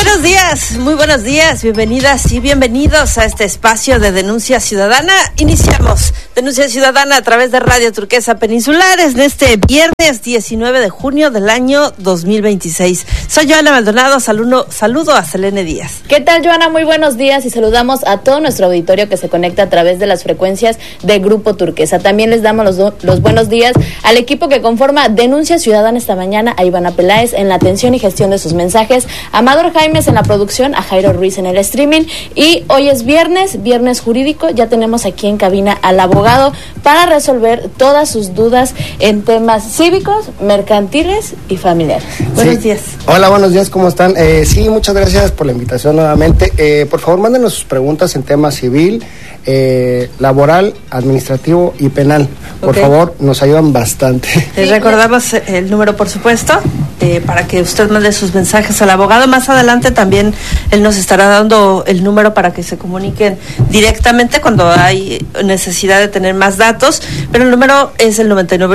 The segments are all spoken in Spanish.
muy buenos días, bienvenidas y bienvenidos a este espacio de Denuncia Ciudadana. Iniciamos Denuncia Ciudadana a través de Radio Turquesa Peninsular en este viernes 19 de junio del año 2026. Soy Joana Maldonado, saludo a Selene Díaz. ¿Qué tal, Joana? Muy buenos días y saludamos a todo nuestro auditorio que se conecta a través de las frecuencias de Grupo Turquesa. También les damos los buenos días al equipo que conforma Denuncia Ciudadana esta mañana, a Ivana Peláez en la atención y gestión de sus mensajes, a Amador Jaimes en la producción, a Jairo Ruiz en el streaming. Y hoy es viernes jurídico. Ya tenemos aquí en cabina al abogado para resolver todas sus dudas en temas cívicos, mercantiles y familiares. Buenos días. Hola, buenos días, ¿cómo están? Sí, muchas gracias por la invitación nuevamente. Por favor, mándenos sus preguntas en tema civil, laboral, administrativo y penal. Por favor, nos ayudan bastante. Les recordamos el número, por supuesto, para que usted mande sus mensajes al abogado. Más adelante también él nos estará dando el número para que se comuniquen directamente cuando hay necesidad de tener más datos, pero el número es el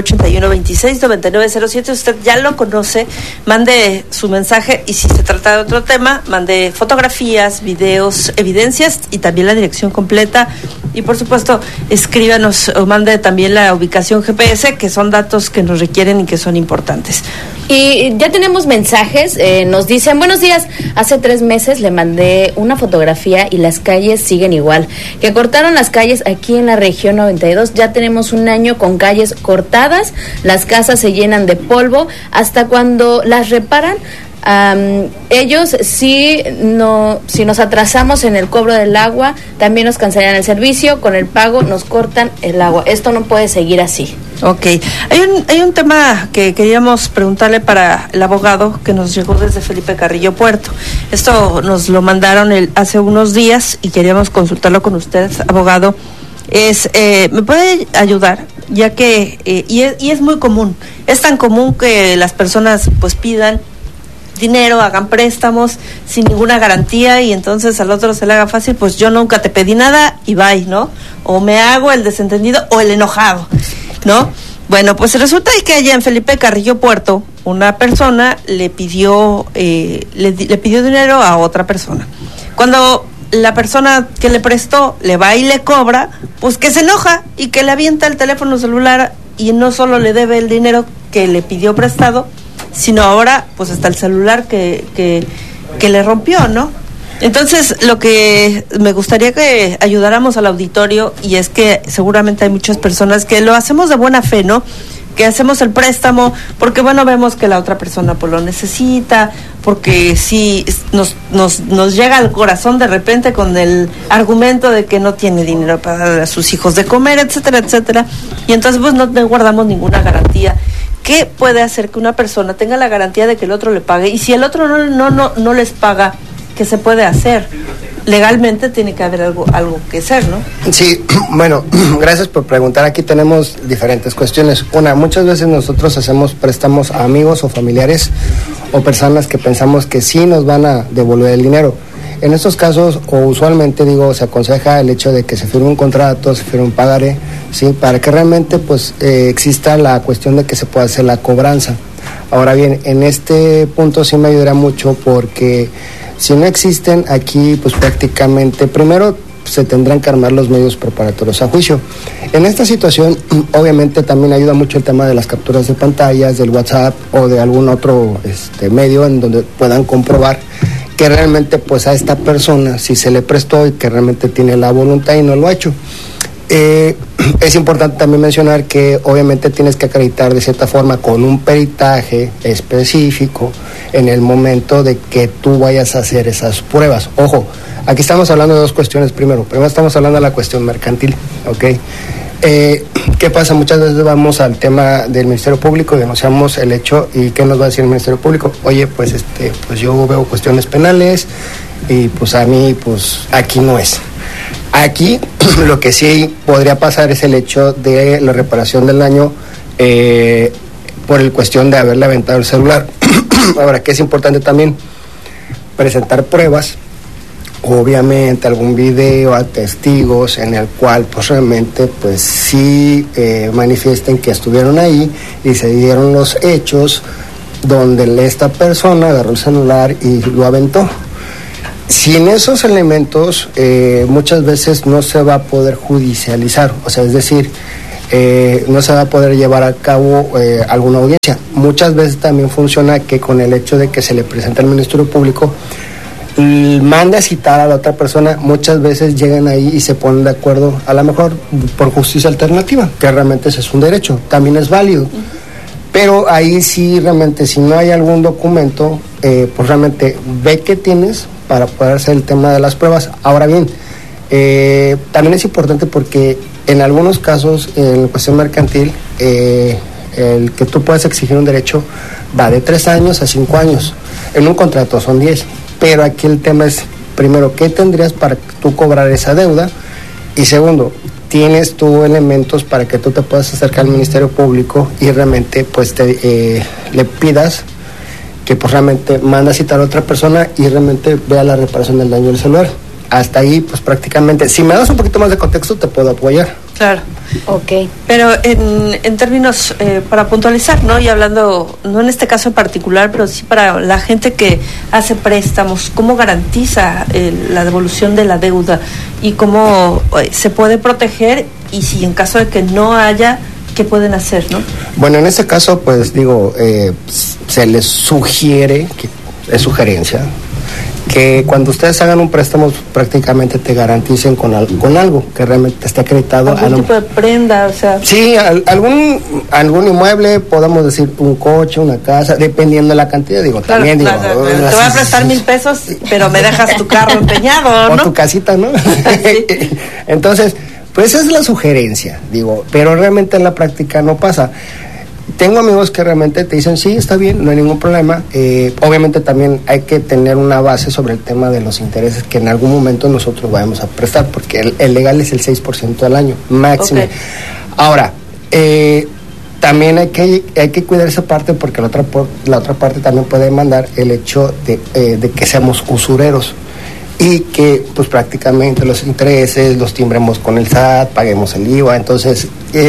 9981269907. Usted ya lo conoce, mande su mensaje y si se trata de otro tema, mande fotografías, videos, evidencias y también la dirección completa. Y por supuesto, escríbanos o mande también la ubicación GPS, que son datos que nos requieren y que son importantes. Y ya tenemos mensajes, nos dicen: buenos días, hace 3 meses le mandé una fotografía y las calles siguen igual, que cortaron las calles aquí en la región 92, ya tenemos 1 año con calles cortadas, las casas se llenan de polvo, hasta cuando las reparan. Ellos si nos atrasamos en el cobro del agua, también nos cancelarían el servicio, con el pago nos cortan el agua. Esto no puede seguir así. Ok, hay un tema que queríamos preguntarle para el abogado que nos llegó desde Felipe Carrillo Puerto. Esto nos lo mandaron hace unos días y queríamos consultarlo con usted, abogado. ¿Me puede ayudar? Ya que, y es muy común, es tan común que las personas pues pidan dinero, hagan préstamos sin ninguna garantía y entonces al otro se le haga fácil, pues yo nunca te pedí nada y bye, ¿no? O me hago el desentendido o el enojado, ¿no? Bueno, pues resulta que allá en Felipe Carrillo Puerto una persona le pidió dinero a otra persona. Cuando la persona que le prestó le va y le cobra, pues que se enoja y que le avienta el teléfono celular y no solo le debe el dinero que le pidió prestado, sino ahora pues hasta el celular que le rompió, ¿no? Entonces lo que me gustaría que ayudáramos al auditorio, y es que seguramente hay muchas personas que lo hacemos de buena fe, ¿no? Que hacemos el préstamo porque bueno, vemos que la otra persona pues lo necesita, porque sí nos llega al corazón de repente con el argumento de que no tiene dinero para dar a sus hijos de comer, etcétera, etcétera, y entonces pues no guardamos ninguna garantía. ¿Qué puede hacer que una persona tenga la garantía de que el otro le pague? Y si el otro no les paga, ¿qué se puede hacer? Legalmente tiene que haber algo que hacer, ¿no? Sí, bueno, gracias por preguntar. Aquí tenemos diferentes cuestiones. Muchas veces nosotros hacemos préstamos a amigos o familiares o personas que pensamos que sí nos van a devolver el dinero. En estos casos, o usualmente se aconseja el hecho de que se firme un contrato, se firme un pagaré, ¿sí? Para que realmente pues exista la cuestión de que se pueda hacer la cobranza. Ahora bien, en este punto sí me ayudará mucho porque si no existen aquí, pues prácticamente primero se tendrán que armar los medios preparatorios a juicio. En esta situación, obviamente también ayuda mucho el tema de las capturas de pantallas, del WhatsApp o de algún otro medio en donde puedan comprobar que realmente pues a esta persona si se le prestó y que realmente tiene la voluntad y no lo ha hecho. Es importante también mencionar que obviamente tienes que acreditar de cierta forma con un peritaje específico en el momento de que tú vayas a hacer esas pruebas. Ojo, aquí estamos hablando de 2 cuestiones. Primero estamos hablando de la cuestión mercantil, ¿ok? ¿Qué pasa? Muchas veces vamos al tema del Ministerio Público y denunciamos el hecho, y ¿qué nos va a decir el Ministerio Público? Oye, pues pues yo veo cuestiones penales y pues a mí pues aquí no es. Aquí lo que sí podría pasar es el hecho de la reparación del daño por el cuestión de haberle aventado el celular. Ahora, que es importante también presentar pruebas, obviamente algún video a testigos en el cual pues realmente pues sí manifiesten que estuvieron ahí y se dieron los hechos donde esta persona agarró el celular y lo aventó. Sin esos elementos, muchas veces no se va a poder judicializar, o sea, es decir, no se va a poder llevar a cabo alguna audiencia. Muchas veces también funciona que con el hecho de que se le presenta al Ministerio Público, manda a citar a la otra persona, muchas veces llegan ahí y se ponen de acuerdo, a lo mejor por justicia alternativa, que realmente ese es un derecho, también es válido. Pero ahí sí, realmente, si no hay algún documento, pues realmente ve qué tienes para poder hacer el tema de las pruebas. Ahora bien, también es importante porque en algunos casos, en cuestión mercantil, el que tú puedas exigir un derecho va de 3 años a 5 años. En un contrato son 10. Pero aquí el tema es, primero, ¿qué tendrías para tú cobrar esa deuda? Y segundo, ¿tienes tú elementos para que tú te puedas acercar al Ministerio Público y realmente pues le pidas que pues realmente manda a citar a otra persona y realmente vea la reparación del daño del celular? Hasta ahí pues prácticamente, si me das un poquito más de contexto te puedo apoyar. Claro. Ok. Pero en términos, para puntualizar, ¿no? Y hablando, no en este caso en particular, pero sí para la gente que hace préstamos, ¿cómo garantiza la devolución de la deuda? Y cómo se puede proteger, y si en caso de que no haya, ¿qué pueden hacer, no? Bueno, en este caso, pues digo, se les sugiere, que es sugerencia, que cuando ustedes hagan un préstamo prácticamente te garanticen con algo que realmente esté acreditado. ¿Algún tipo de prenda? O sea, sí, algún inmueble, podemos decir un coche, una casa, dependiendo de la cantidad, digo, claro, también digo... Claro. Te voy a prestar 1,000 pesos, pero me dejas tu carro empeñado, ¿no? O tu casita, ¿no? Sí. Entonces, pues esa es la sugerencia, digo, pero realmente en la práctica no pasa. Tengo amigos que realmente te dicen, sí, está bien, no hay ningún problema. Obviamente también hay que tener una base sobre el tema de los intereses que en algún momento nosotros vayamos a prestar, porque el legal es el 6% al año, máximo. Okay. Ahora, también hay que cuidar esa parte, porque la otra parte también puede demandar el hecho de que seamos usureros y que pues prácticamente los intereses los timbremos con el SAT, paguemos el IVA, entonces...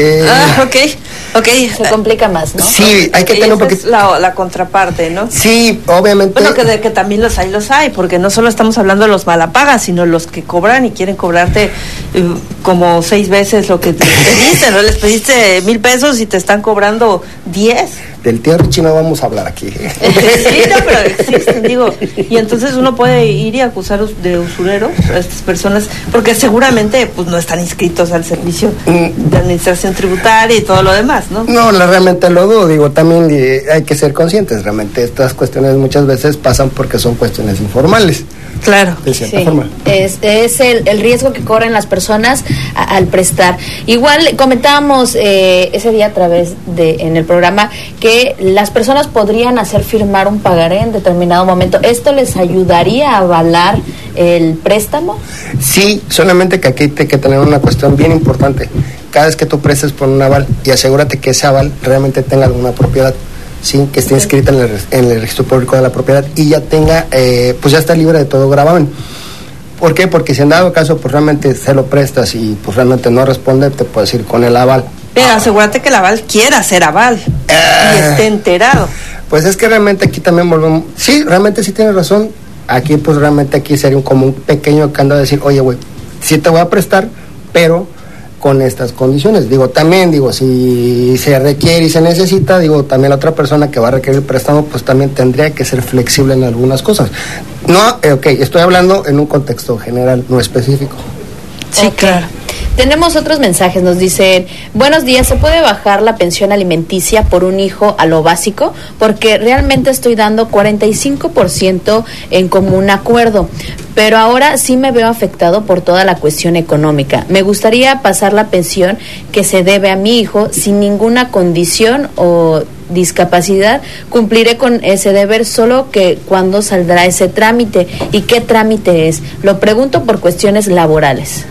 Ok. Se complica más, ¿no? Sí, hay que tener un poquito... Es la contraparte, ¿no? Sí, obviamente... Bueno, que también los hay, porque no solo estamos hablando de los malapagas, sino los que cobran y quieren cobrarte como 6 veces lo que te pediste, ¿no? Les pediste 1,000 pesos y te están cobrando 10. Del tío Richie no vamos a hablar aquí. Sí, no, pero existen, digo. Y entonces uno puede ir y acusar de usureros a estas personas, porque seguramente pues no están inscritos al servicio de administración tributaria y todo lo demás, ¿no? No, realmente lo dudo, digo, también hay que ser conscientes, realmente estas cuestiones muchas veces pasan porque son cuestiones informales. Claro. De cierta forma. Es el riesgo que corren las personas al prestar. Igual comentábamos ese día a través en el programa que las personas podrían hacer firmar un pagaré en determinado momento. ¿Esto les ayudaría a avalar el préstamo? Sí, solamente que aquí hay que tener una cuestión bien importante. Cada vez que tú prestes por un aval, y asegúrate que ese aval realmente tenga alguna propiedad, sí, que esté inscrita en el registro público de la propiedad y ya tenga, pues ya está libre de todo gravamen. ¿Por qué? Porque si en dado caso pues realmente se lo prestas y pues realmente no responde, te puedes ir con el aval. Pero asegúrate que el aval quiera ser aval y esté enterado. Pues es que realmente aquí también volvemos, sí, realmente sí tienes razón. Aquí pues realmente aquí sería como un pequeño candado de decir, oye güey, sí te voy a prestar, pero con estas condiciones. Digo, también, si se requiere y se necesita, también la otra persona que va a requerir el préstamo, pues también tendría que ser flexible en algunas cosas. No, estoy hablando en un contexto general, no específico. Sí, claro. Tenemos otros mensajes, nos dicen, buenos días, ¿se puede bajar la pensión alimenticia por un hijo a lo básico? Porque realmente estoy dando 45% en común acuerdo, pero ahora sí me veo afectado por toda la cuestión económica. Me gustaría pasar la pensión que se debe a mi hijo sin ninguna condición o discapacidad. Cumpliré con ese deber, solo que cuándo saldrá ese trámite y qué trámite es. Lo pregunto por cuestiones laborales.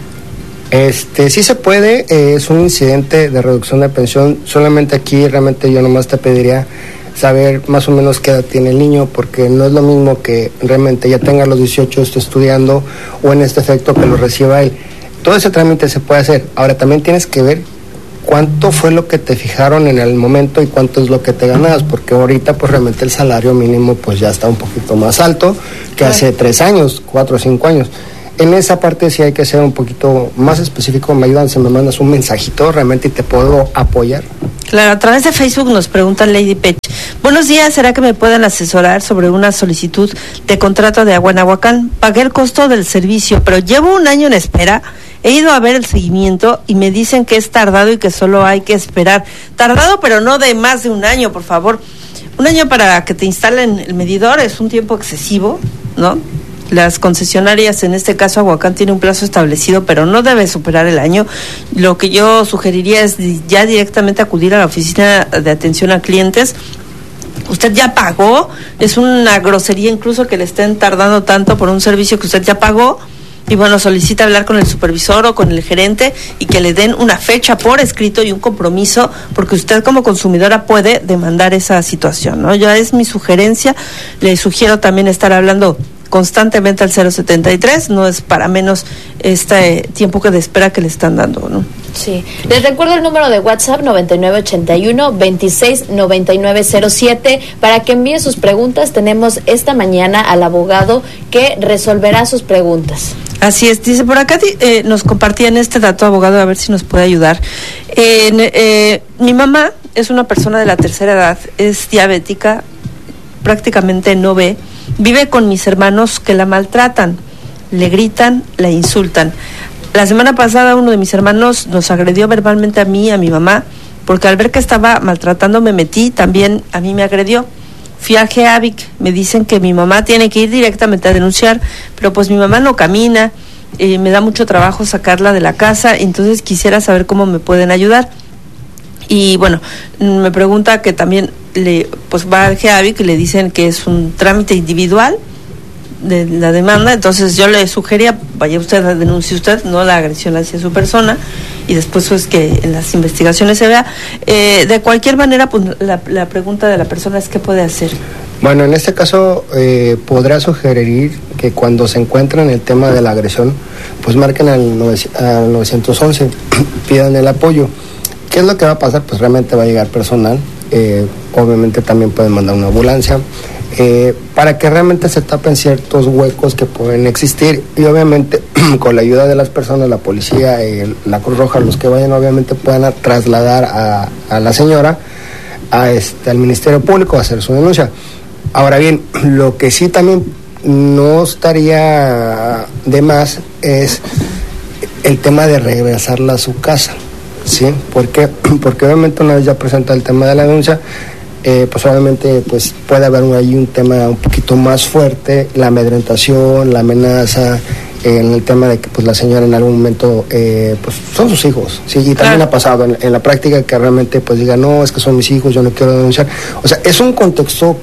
Sí se puede, es un incidente de reducción de pensión. Solamente aquí realmente yo nomás te pediría saber más o menos qué edad tiene el niño, porque no es lo mismo que realmente ya tenga los 18, esté estudiando, o en este efecto que lo reciba él. Todo ese trámite se puede hacer. Ahora también tienes que ver cuánto fue lo que te fijaron en el momento y cuánto es lo que te ganabas, porque ahorita pues realmente el salario mínimo pues ya está un poquito más alto que hace 3 años, 4 o 5 años. En esa parte sí hay que ser un poquito más específico. Me ayudan si me mandas un mensajito realmente y te puedo apoyar. Claro, a través de Facebook nos pregunta Lady Pech. Buenos días, ¿será que me pueden asesorar sobre una solicitud de contrato de agua en Ahuacán? Pagué el costo del servicio, pero llevo 1 año en espera. He ido a ver el seguimiento y me dicen que es tardado y que solo hay que esperar. Tardado, pero no de más de 1 año, por favor. 1 año para que te instalen el medidor es un tiempo excesivo, ¿no? Las concesionarias, en este caso Ahuacán, tiene un plazo establecido, pero no debe superar el año. Lo que yo sugeriría es ya directamente acudir a la oficina de atención a clientes. Usted ya pagó, es una grosería incluso que le estén tardando tanto por un servicio que usted ya pagó. Y bueno, solicita hablar con el supervisor o con el gerente y que le den una fecha por escrito y un compromiso, porque usted como consumidora puede demandar esa situación, ¿no? Ya es mi sugerencia. Le sugiero también estar hablando constantemente al 073, no es para menos este tiempo de espera que le están dando, ¿no? Sí. Les recuerdo el número de WhatsApp 9981-269907 para que envíe sus preguntas. Tenemos esta mañana al abogado que resolverá sus preguntas. Así es, dice por acá, nos compartían este dato, abogado, a ver si nos puede ayudar. Mi mamá es una persona de la tercera edad, es diabética, prácticamente no ve, vive con mis hermanos que la maltratan, le gritan, la insultan. La semana pasada uno de mis hermanos nos agredió verbalmente a mí y a mi mamá, porque al ver que estaba maltratando me metí, también a mí me agredió. Fui al GEAVIC, me dicen que mi mamá tiene que ir directamente a denunciar, pero pues mi mamá no camina, me da mucho trabajo sacarla de la casa, entonces quisiera saber cómo me pueden ayudar. Y bueno, me pregunta que también pues va al GEAVIC y le dicen que es un trámite individual de la demanda, entonces yo le sugería, vaya usted, denuncie usted, no la agresión hacia su persona, y después pues que en las investigaciones se vea. De cualquier manera, pues la pregunta de la persona es ¿qué puede hacer? Bueno, en este caso podrá sugerir que cuando se encuentran el tema de la agresión, pues marquen al 911, pidan el apoyo. ¿Qué es lo que va a pasar? Pues realmente va a llegar personal, obviamente también pueden mandar una ambulancia, para que realmente se tapen ciertos huecos que pueden existir, y obviamente con la ayuda de las personas, la policía, la Cruz Roja, los que vayan, obviamente puedan trasladar a la señora al Ministerio Público a hacer su denuncia. Ahora bien, lo que sí también no estaría de más es el tema de regresarla a su casa, ¿sí? ¿Por qué? Porque obviamente una vez ya presenta el tema de la denuncia, pues obviamente pues puede haber ahí un tema un poquito más fuerte, la amedrentación, la amenaza, en el tema de que pues la señora en algún momento pues son sus hijos, sí, y también ha pasado en la práctica que realmente pues diga, no, es que son mis hijos, yo no quiero denunciar. O sea, es un contexto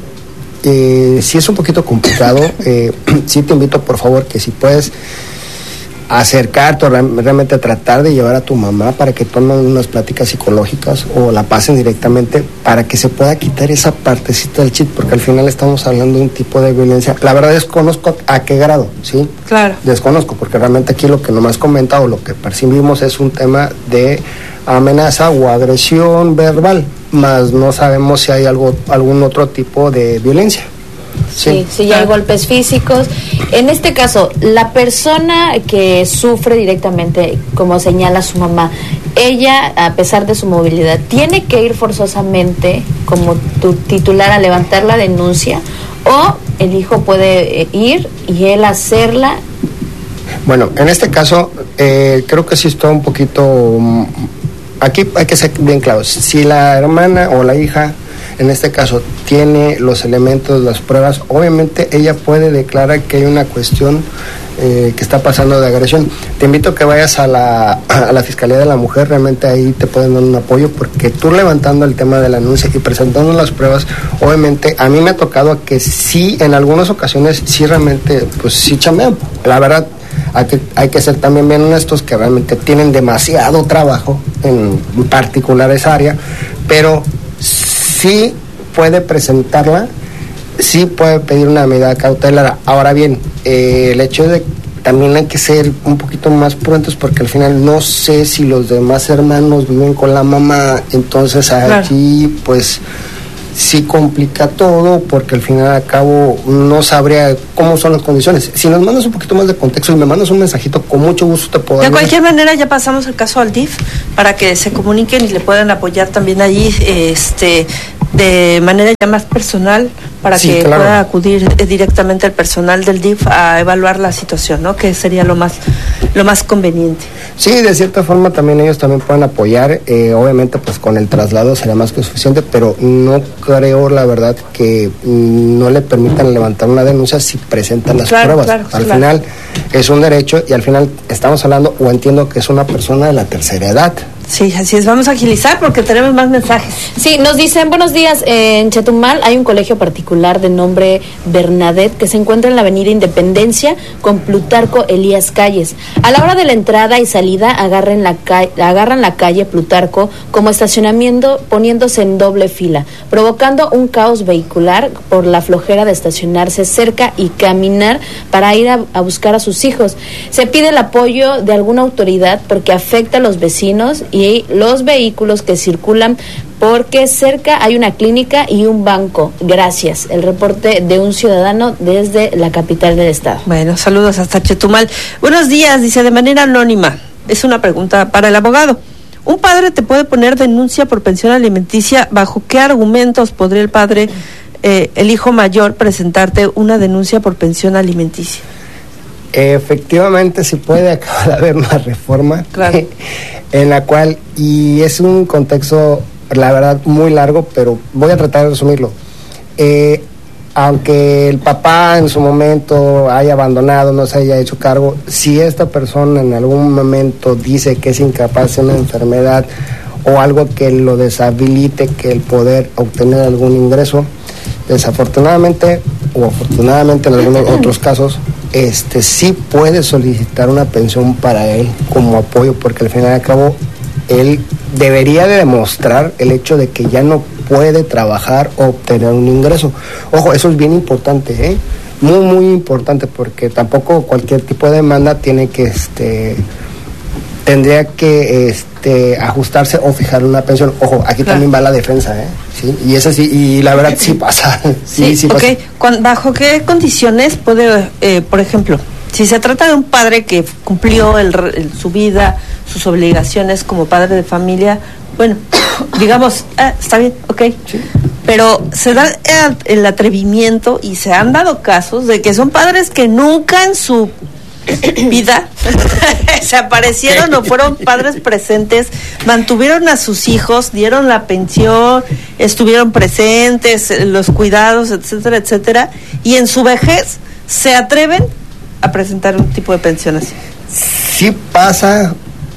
sí es un poquito complicado. Sí te invito por favor que si puedes acercarte o realmente tratar de llevar a tu mamá para que tomen unas pláticas psicológicas o la pasen directamente para que se pueda quitar esa partecita del chip, porque al final estamos hablando de un tipo de violencia. La verdad desconozco a qué grado, ¿sí? Claro. Desconozco, porque realmente aquí lo que nomás comenta o lo que percibimos es un tema de amenaza o agresión verbal, más no sabemos si hay algún otro tipo de violencia. Sí, hay golpes físicos. En este caso, la persona que sufre directamente, como señala su mamá, ella, a pesar de su movilidad, ¿tiene que ir forzosamente como tu titular a levantar la denuncia, o el hijo puede ir y él hacerla? Bueno, en este caso, creo que sí está un poquito... Aquí hay que ser bien claros. Si la hermana o la hija, en este caso, tiene los elementos, las pruebas, obviamente ella puede declarar que hay una cuestión que está pasando de agresión. Te invito a que vayas a la Fiscalía de la Mujer, realmente ahí te pueden dar un apoyo, porque tú levantando el tema de la denuncia y presentando las pruebas, obviamente a mí me ha tocado que sí, en algunas ocasiones, sí realmente, pues sí chamean. La verdad, hay que ser también bien honestos, que realmente tienen demasiado trabajo en particular esa área, pero sí puede presentarla, sí puede pedir una medida cautelar. Ahora bien, el hecho de también hay que ser un poquito más prontos porque al final no sé si los demás hermanos viven con la mamá, entonces aquí pues sí complica todo porque al final al cabo no sabría cómo son las condiciones. Si nos mandas un poquito más de contexto y me mandas un mensajito, con mucho gusto te puedo de ayudar. cualquier manera ya pasamos el caso al DIF para que se comuniquen y le puedan apoyar también allí de manera ya más personal para que pueda acudir directamente el personal del DIF a evaluar la situación, ¿no? Que sería lo más conveniente. Sí, de cierta forma también ellos también pueden apoyar, obviamente pues con el traslado sería más que suficiente, pero no creo la verdad que no le permitan levantar una denuncia si presentan las pruebas. Al final es un derecho y al final estamos hablando, o entiendo que es una persona de la tercera edad. Sí, así es. Vamos a agilizar porque tenemos más mensajes. Sí, nos dicen, buenos días, en Chetumal hay un colegio particular de nombre Bernadette que se encuentra en la avenida Independencia con Plutarco Elías Calles. A la hora de la entrada y salida agarran la calle Plutarco como estacionamiento poniéndose en doble fila, provocando un caos vehicular por la flojera de estacionarse cerca y caminar para ir a buscar a sus hijos. Se pide el apoyo de alguna autoridad porque afecta a los vecinos y los vehículos que circulan porque cerca hay una clínica y un banco. Gracias. El reporte de un ciudadano desde la capital del estado. Bueno, saludos hasta Chetumal. Buenos días, dice de manera anónima. Es una pregunta para el abogado. ¿Un padre te puede poner denuncia por pensión alimenticia? ¿Bajo qué argumentos podría el padre, el hijo mayor, presentarte una denuncia por pensión alimenticia? Efectivamente, sí puede, acaba de haber una reforma en la cual, y es un contexto, la verdad, muy largo, pero voy a tratar de resumirlo. Aunque el papá en su momento haya abandonado, no se haya hecho cargo, si esta persona en algún momento dice que es incapaz de una enfermedad o algo que lo deshabilite, que el poder obtener algún ingreso, desafortunadamente o afortunadamente en algunos otros casos, sí puede solicitar una pensión para él como apoyo, porque al final y al cabo él debería de demostrar el hecho de que ya no puede trabajar o obtener un ingreso. Ojo, eso es bien importante, muy muy importante, porque tampoco cualquier tipo de demanda tiene que tendría que ajustarse o fijar una pensión. Ojo, aquí también va la defensa, ¿sí? Y eso sí, y la verdad sí pasa. sí okay. Pasa. ¿Bajo qué condiciones puede, por ejemplo, si se trata de un padre que cumplió su vida, sus obligaciones como padre de familia, bueno, digamos, está bien, sí. Pero se da el atrevimiento y se han dado casos de que son padres que nunca en su vida se aparecieron o fueron padres presentes, mantuvieron a sus hijos, dieron la pensión, estuvieron presentes, los cuidados, etcétera, etcétera, y en su vejez se atreven a presentar un tipo de pensión así. Sí pasa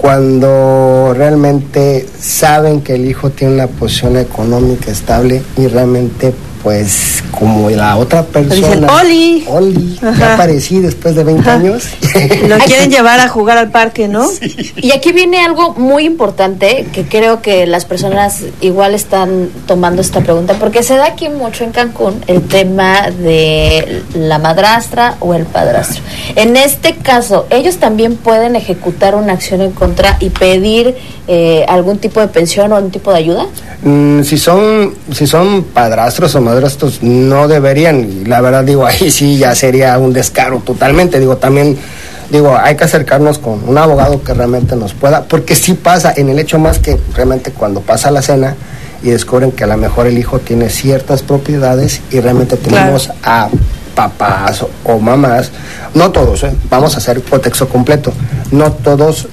cuando realmente saben que el hijo tiene una posición económica estable y realmente pues como la otra persona dicen, Oli, ya aparecí después de 20 años. Lo quieren llevar a jugar al parque, ¿no? Sí. Y aquí viene algo muy importante que creo que las personas igual están tomando esta pregunta, porque se da aquí mucho en Cancún el tema de la madrastra o el padrastro. En este caso, ellos también pueden ejecutar una acción en contra y pedir algún tipo de pensión o algún tipo de ayuda. Si son padrastros o madrastros no deberían, y la verdad digo, ahí sí ya sería un descaro totalmente, también hay que acercarnos con un abogado que realmente nos pueda, porque sí pasa en el hecho más que realmente cuando pasa la cena y descubren que a lo mejor el hijo tiene ciertas propiedades y realmente tenemos a papás o mamás, no todos, vamos a hacer contexto completo, no todos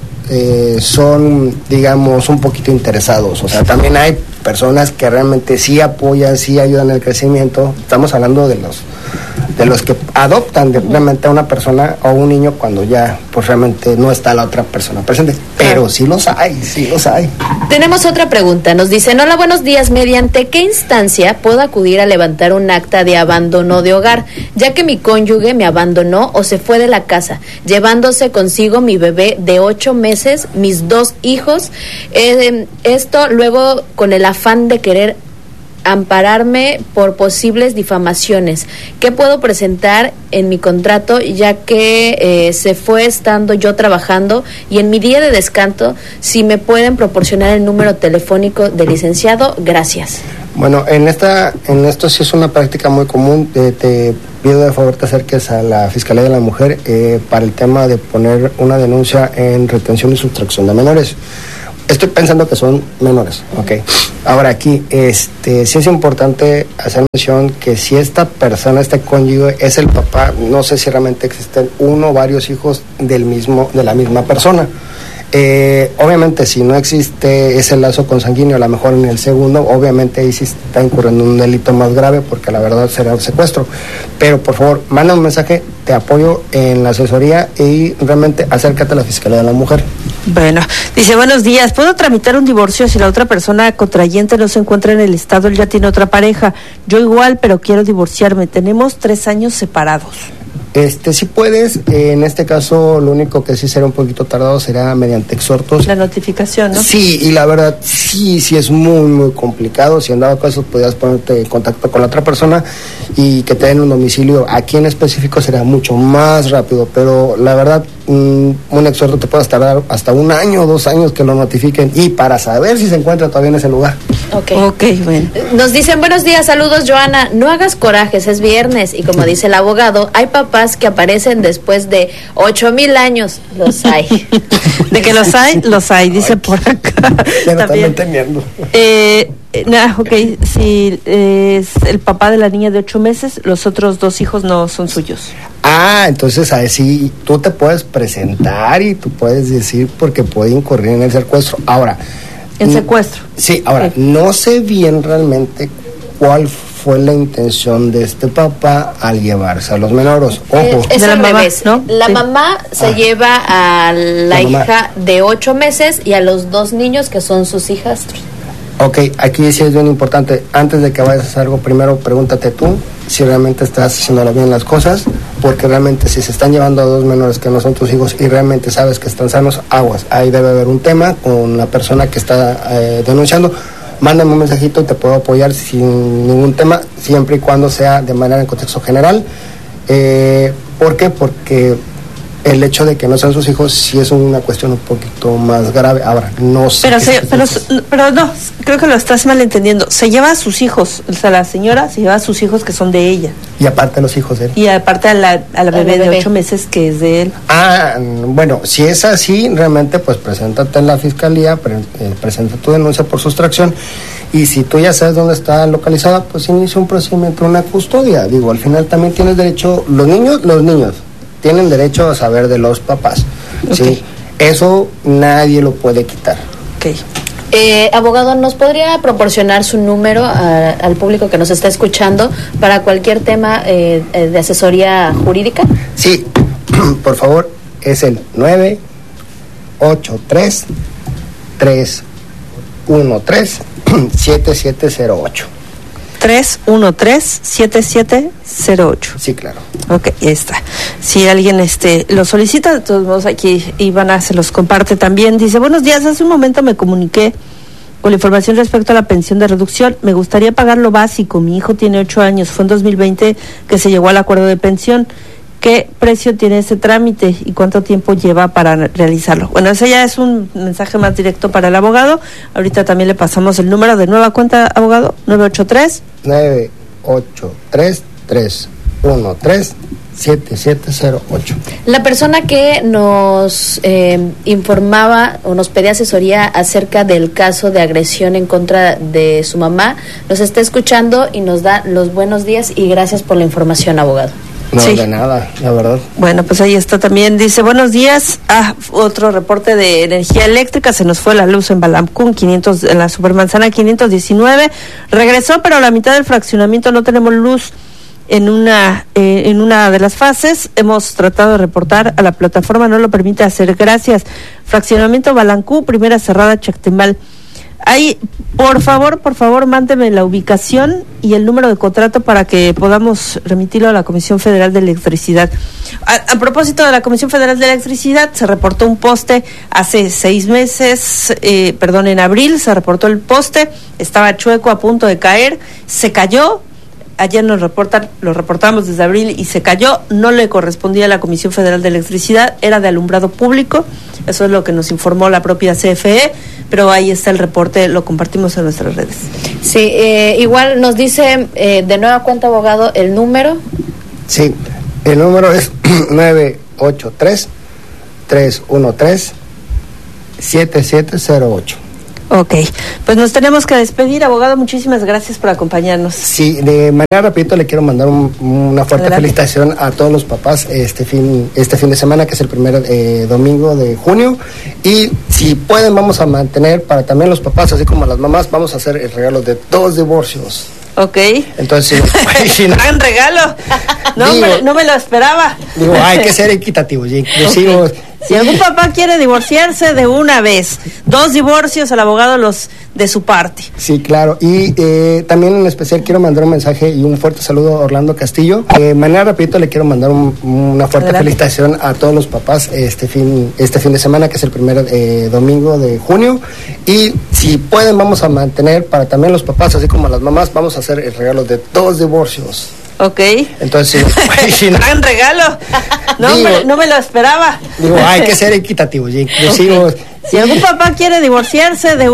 son, digamos, un poquito interesados, o sea, también hay personas que realmente sí apoyan, sí ayudan en el crecimiento. Estamos hablando de los que adoptan realmente a una persona o un niño cuando ya pues realmente no está la otra persona presente, pero sí los hay. Tenemos otra pregunta, nos dicen, hola, buenos días, ¿mediante qué instancia puedo acudir a levantar un acta de abandono de hogar, ya que mi cónyuge me abandonó o se fue de la casa, llevándose consigo mi bebé de 8 meses, mis 2 hijos, esto luego con el afán de querer ampararme por posibles difamaciones. ¿Qué puedo presentar en mi contrato, ya que se fue estando yo trabajando y en mi día de descanso? Si me pueden proporcionar el número telefónico del licenciado, gracias. Bueno, en esto sí es una práctica muy común. Te pido de favor te acerques a la Fiscalía de la Mujer para el tema de poner una denuncia en retención y sustracción de menores. Estoy pensando que son menores, ¿ok? Ahora aquí, sí es importante hacer mención que si esta persona, este cónyuge, es el papá, no sé si realmente existen uno o varios hijos de la misma persona. Obviamente si no existe ese lazo consanguíneo, a lo mejor en el segundo, obviamente ahí sí está incurriendo un delito más grave, porque la verdad será un secuestro. Pero por favor, manda un mensaje, te apoyo en la asesoría y realmente acércate a la Fiscalía de la Mujer. Bueno, dice, buenos días, ¿puedo tramitar un divorcio si la otra persona contrayente no se encuentra en el estado, él ya tiene otra pareja? Yo igual, pero quiero divorciarme, tenemos 3 años separados. Sí puedes, en este caso lo único que sí será un poquito tardado será mediante exhortos. La notificación, ¿no? Sí, y la verdad sí es muy complicado. Si en dado caso podías ponerte en contacto con la otra persona y que te den un domicilio aquí en específico será mucho más rápido, pero la verdad un exhorto te puede tardar hasta 1 año o 2 años que lo notifiquen y para saber si se encuentra todavía en ese lugar. Ok, bueno. Nos dicen, buenos días, saludos Joana, no hagas corajes, es viernes y como dice el abogado, hay papás que aparecen después de 8,000 años, los hay. De que los hay, dice por acá. Ya no están entendiendo. Si es el papá de la niña de 8 meses, los otros 2 hijos no son suyos. Entonces así tú te puedes presentar y tú puedes decir porque puede incurrir en el secuestro. Ahora, ¿en secuestro? Sí, ahora, no sé bien realmente cuál fue la intención de este papá al llevarse a los menores. Ojo. Es al mamá, revés, ¿no? La mamá se lleva a la hija de 8 meses y a los 2 niños que son sus hijastros. Ok, aquí sí es bien importante. Antes de que vayas a hacer algo, primero pregúntate tú si realmente estás haciéndolo bien las cosas, porque realmente si se están llevando a 2 menores que no son tus hijos y realmente sabes que están sanos, aguas. Ahí debe haber un tema con la persona que está denunciando. Mándame un mensajito y te puedo apoyar sin ningún tema, siempre y cuando sea de manera en contexto general. ¿Por qué? Porque el hecho de que no sean sus hijos sí es una cuestión un poquito más grave. Ahora, no sé. Pero no, creo que lo estás malentendiendo. Se lleva a sus hijos, o sea, la señora se lleva a sus hijos que son de ella. Y aparte los hijos de él. Y aparte a la bebé de 8 meses que es de él. Bueno, si es así, realmente pues preséntate en la fiscalía, presenta tu denuncia por sustracción. Y si tú ya sabes dónde está localizada, pues inicia un procedimiento, una custodia. Digo, al final también tienes derecho, los niños tienen derecho a saber de los papás. Okay. ¿Sí? Eso nadie lo puede quitar. Okay. Abogado, ¿nos podría proporcionar su número al público que nos está escuchando para cualquier tema de asesoría jurídica? Sí, por favor, es el 983-313-7708. 313-7708. Sí, claro. Ok, ya está. Si alguien lo solicita, de todos modos aquí Ivana se los comparte también. Dice, buenos días, hace un momento me comuniqué con la información respecto a la pensión de reducción. Me gustaría pagar lo básico. Mi hijo tiene 8 años. Fue en 2020 que se llegó al acuerdo de pensión. ¿Qué precio tiene ese trámite y cuánto tiempo lleva para realizarlo? Bueno, ese ya es un mensaje más directo para el abogado. Ahorita también le pasamos el número de nueva cuenta, abogado, 983-313-7708. La persona que nos informaba o nos pedía asesoría acerca del caso de agresión en contra de su mamá, nos está escuchando y nos da los buenos días y gracias por la información, abogado. No, sí. De nada, la verdad. Bueno, pues ahí está también. Dice, buenos días. Otro reporte de energía eléctrica. Se nos fue la luz en Balamcún, en la Supermanzana 519. Regresó, pero a la mitad del fraccionamiento no tenemos luz en una de las fases. Hemos tratado de reportar, a la plataforma no lo permite hacer. Gracias. Fraccionamiento Balancú, primera cerrada, Chactemal. Ahí, por favor, mándeme la ubicación y el número de contrato para que podamos remitirlo a la Comisión Federal de Electricidad. A propósito de la Comisión Federal de Electricidad, se reportó un poste hace 6 meses, en abril se reportó el poste, estaba chueco, a punto de caer, se cayó. Ayer lo reportamos desde abril y se cayó, no le correspondía a la Comisión Federal de Electricidad, era de alumbrado público, eso es lo que nos informó la propia CFE, pero ahí está el reporte, lo compartimos en nuestras redes. Sí, igual nos dice de nueva cuenta, abogado, el número. Sí, el número es 983-313-7708. Ok, pues nos tenemos que despedir, abogado, muchísimas gracias por acompañarnos. Sí, de manera rapidito le quiero mandar una fuerte felicitación a todos los papás este fin de semana, que es el primer domingo de junio, y si pueden vamos a mantener para también los papás, así como las mamás, vamos a hacer el regalo de 2 divorcios. Ok. Entonces, gran regalo. No me lo esperaba. Digo, hay que ser equitativos. Si algún papá quiere divorciarse de una vez, 2 divorcios al abogado de su parte. Sí, claro. Y también en especial quiero mandar un mensaje y un fuerte saludo a Orlando Castillo. De manera rapidito le quiero mandar una fuerte felicitación a todos los papás este fin de semana, que es el primer domingo de junio. Y si pueden vamos a mantener para también los papás, así como las mamás, vamos a hacer el regalo de 2 divorcios. Ok. Entonces, gran regalo. No me lo esperaba. Digo, hay que ser equitativos. Si algún papá quiere divorciarse de